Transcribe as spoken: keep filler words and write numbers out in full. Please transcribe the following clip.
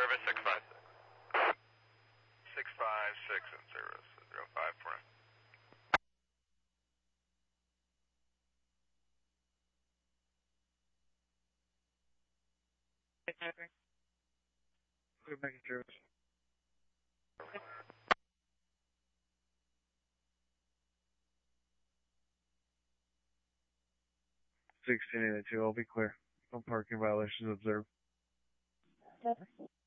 service six five six. six five six in service, zero five four. Clear back in service. sixteen eighty-two, I'll be clear. No parking violations observed.